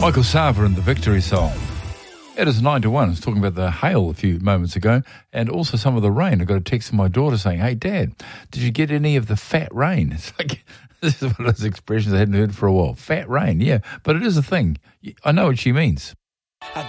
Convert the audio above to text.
Michael Sava and the Victory Song. It is 9 to 1. I was talking about the hail a few moments ago and also some of the rain. I got a text from my daughter saying, "Hey, Dad, did you get any of the fat rain?" It's like, this is one of those expressions I hadn't heard for a while. Fat rain, yeah, but it is a thing. I know what she means.